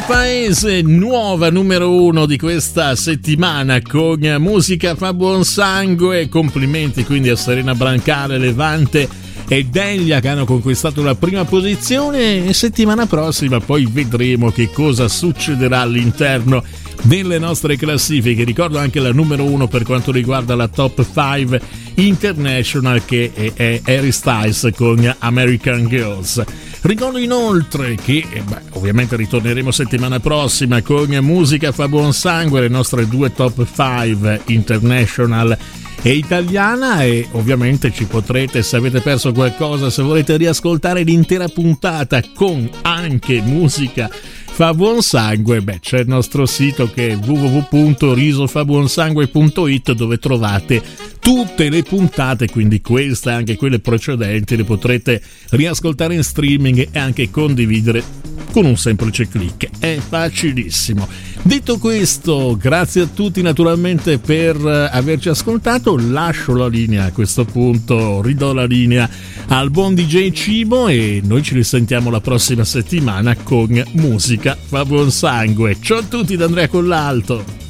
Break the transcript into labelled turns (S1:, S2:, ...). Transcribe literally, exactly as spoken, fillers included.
S1: Paese, nuova numero uno di questa settimana con Musica fa buon sangue. Complimenti quindi a Serena Brancale, Levante e Delia che hanno conquistato la prima posizione, e settimana prossima poi vedremo che cosa succederà all'interno delle nostre classifiche. Ricordo anche la numero uno per quanto riguarda la top cinque international, che è Harry Styles con American Girls. Ricordo inoltre che eh beh, ovviamente ritorneremo settimana prossima con Musica fa buon sangue, le nostre due top cinque international e italiana, e ovviamente ci potrete, se avete perso qualcosa, se volete riascoltare l'intera puntata con anche Musica fa buon sangue, beh, c'è il nostro sito che è w w w punto risofabuonsangue punto it, dove trovate tutte le puntate, quindi questa e anche quelle precedenti le potrete riascoltare in streaming e anche condividere con un semplice click. È facilissimo. Detto questo, grazie a tutti naturalmente per averci ascoltato. Lascio la linea a questo punto, ridò la linea al buon D J Cibo e noi ci risentiamo la prossima settimana con Musica fa buon sangue. Ciao a tutti da Andrea Collalto.